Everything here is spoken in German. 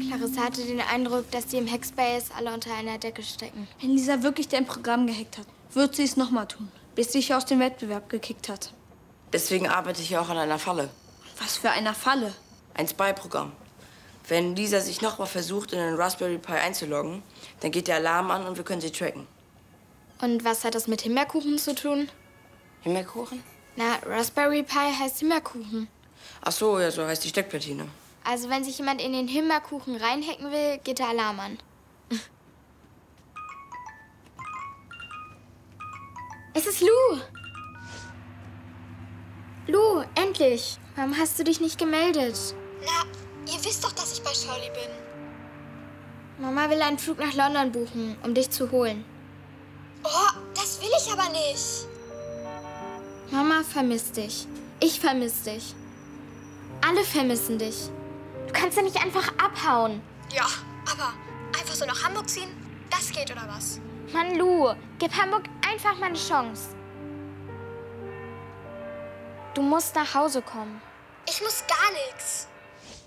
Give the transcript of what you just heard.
Larissa hatte den Eindruck, dass die im Hackspace alle unter einer Decke stecken. Wenn Lisa wirklich dein Programm gehackt hat, wird sie es nochmal tun, bis sie dich aus dem Wettbewerb gekickt hat. Deswegen arbeite ich ja auch an einer Falle. Was für einer Falle? Ein Spy-Programm. Wenn Lisa sich nochmal versucht, in den Raspberry Pi einzuloggen, dann geht der Alarm an und wir können sie tracken. Und was hat das mit Himbeerkuchen zu tun? Himbeerkuchen? Na, Raspberry Pi heißt Himbeerkuchen. Ach so, ja, so heißt die Steckplatine. Also wenn sich jemand in den Himbeerkuchen reinhacken will, geht der Alarm an. Es ist Lou! Lou, endlich! Warum hast du dich nicht gemeldet? Na, ihr wisst doch, dass ich bei Shirley bin. Mama will einen Flug nach London buchen, um dich zu holen. Oh, das will ich aber nicht. Mama vermisst dich. Ich vermisse dich. Alle vermissen dich. Du kannst ja nicht einfach abhauen. Ja, aber einfach so nach Hamburg ziehen, das geht oder was? Mann, Lou, gib Hamburg einfach mal eine Chance. Du musst nach Hause kommen. Ich muss gar nichts.